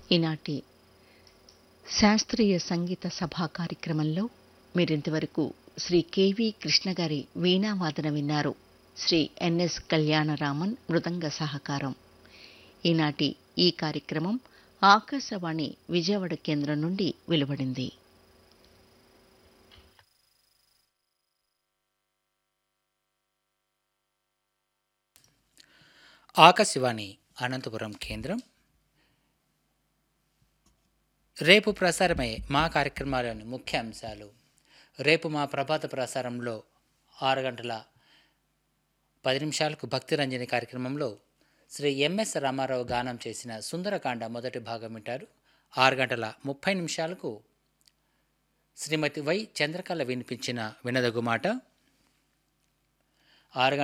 ఈనాటి శాస్త్రీయ సంగీత సభా కార్యక్రమంలో మీరింతవరకు శ్రీ కెవి కృష్ణ గారి వీణావాదన విన్నారు. శ్రీ ఎన్ఎస్ కళ్యాణరామన్ మృదంగ సహకారం. ఈనాటి ఈ కార్యక్రమం ఆకాశవాణి విజయవాడ కేంద్రం నుండి వెలువడింది. ఆకాశవాణి అనంతపురం కేంద్రం. రేపు ప్రసారమయ్యే మా కార్యక్రమాలోని ముఖ్య అంశాలు. రేపు మా ప్రభాత ప్రసారంలో 6:10 భక్తి రంజని కార్యక్రమంలో శ్రీ ఎంఎస్ రామారావు గానం చేసిన సుందరకాండ మొదటి భాగం వింటారు. 6:30 శ్రీమతి వై చంద్రకళ వినిపించిన వినదగు మాట.